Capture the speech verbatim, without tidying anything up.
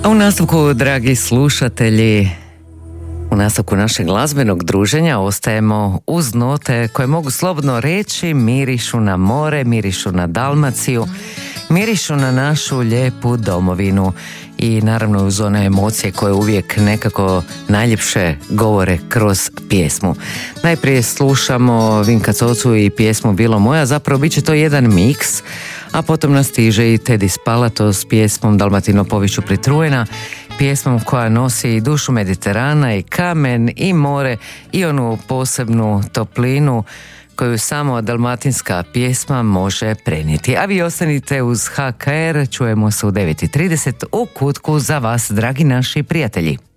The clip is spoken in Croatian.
A u nastavku, dragi slušatelji, u nastavku našeg glazbenog druženja ostajemo uz note koje mogu slobodno reći mirišu na more, mirišu na Dalmaciju, mirišu na našu lijepu domovinu i naravno uz one emocije koje uvijek nekako najljepše govore kroz pjesmu. Najprije slušamo Vinka Cocu i pjesmu Bilo moja, zapravo bit će to jedan miks, a potom nas stiže i Teddy Spalato s pjesmom Dalmatino poviću pritrujena, pjesmom koja nosi i dušu Mediterana i kamen i more i onu posebnu toplinu koju samo dalmatinska pjesma može prenijeti. A vi ostanite uz H K R, čujemo se u devet i trideset u kutku za vas, dragi naši prijatelji.